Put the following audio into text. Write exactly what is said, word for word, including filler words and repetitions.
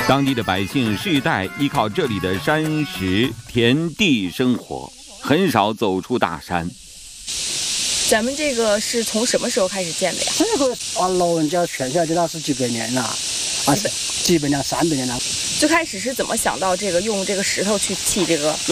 当地的百姓世代依靠这里的山石田地生活，很少走出大山。 咱们这个是从什么时候开始建的呀？ 这个啊，老人家传下去那是几百年了，啊，几百年、三百年了。 最开始是怎么想到这个用这个石头去砌这个